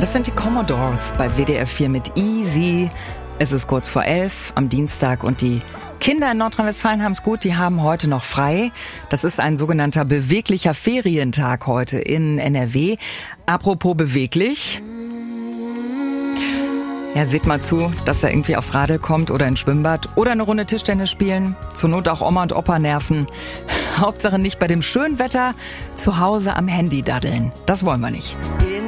Das sind die Commodores bei WDR 4 mit Easy. Es ist kurz vor 11 am Dienstag und die Kinder in Nordrhein-Westfalen haben es gut, die haben heute noch frei. Das ist ein sogenannter beweglicher Ferientag heute in NRW. Apropos beweglich. Ja, seht mal zu, dass er irgendwie aufs Radl kommt oder ins Schwimmbad oder eine Runde Tischtennis spielen. Zur Not auch Oma und Opa nerven. Hauptsache nicht bei dem schönen Wetter zu Hause am Handy daddeln. Das wollen wir nicht.